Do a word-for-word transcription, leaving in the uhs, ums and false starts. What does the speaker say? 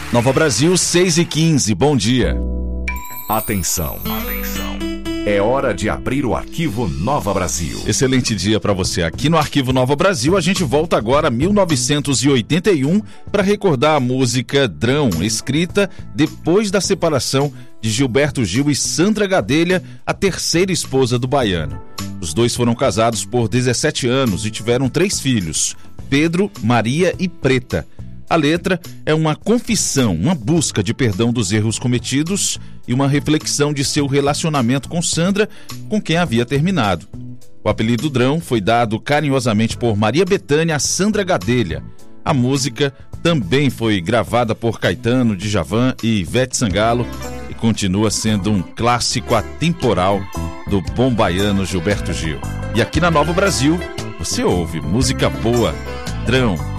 Nova Brasil, seis e quinze, bom dia. Atenção, atenção. É hora de abrir o arquivo Nova Brasil. Excelente dia para você. Aqui no Arquivo Nova Brasil, a gente volta agora a mil novecentos e oitenta e um para recordar a música Drão, escrita depois da separação de Gilberto Gil e Sandra Gadelha, a terceira esposa do baiano. Os dois foram casados por dezessete anos e tiveram três filhos, Pedro, Maria e Preta. A letra é uma confissão, uma busca de perdão dos erros cometidos e uma reflexão de seu relacionamento com Sandra, com quem havia terminado. O apelido Drão foi dado carinhosamente por Maria Bethânia a Sandra Gadelha. A música também foi gravada por Caetano, Djavan e Ivete Sangalo e continua sendo um clássico atemporal do bom baiano Gilberto Gil. E aqui na Nova Brasil, você ouve música boa, Drão.